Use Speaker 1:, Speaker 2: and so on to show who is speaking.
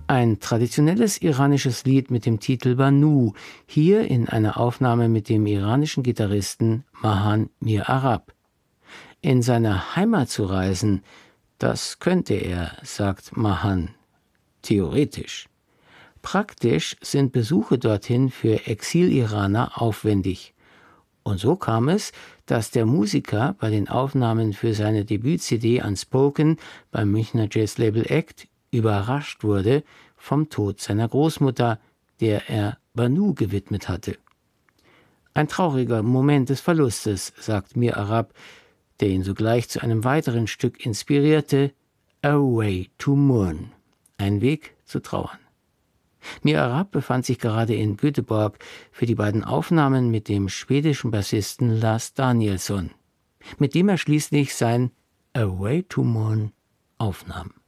Speaker 1: Ein traditionelles iranisches Lied mit dem Titel Banu, hier in einer Aufnahme mit dem iranischen Gitarristen Mahan Mir Arab. In seine Heimat zu reisen, das könnte er, sagt Mahan, theoretisch. Praktisch sind Besuche dorthin für Exil-Iraner aufwendig. Und so kam es, dass der Musiker bei den Aufnahmen für seine Debüt-CD Unspoken beim Münchner Jazzlabel Act überrascht wurde vom Tod seiner Großmutter, der er Banu gewidmet hatte. Ein trauriger Moment des Verlustes, sagt Mir Arab, der ihn sogleich zu einem weiteren Stück inspirierte, A Way to Mourn, ein Weg zu trauern. Mir Arab befand sich gerade in Göteborg für die beiden Aufnahmen mit dem schwedischen Bassisten Lars Danielsson, mit dem er schließlich sein A Way to Mourn aufnahm.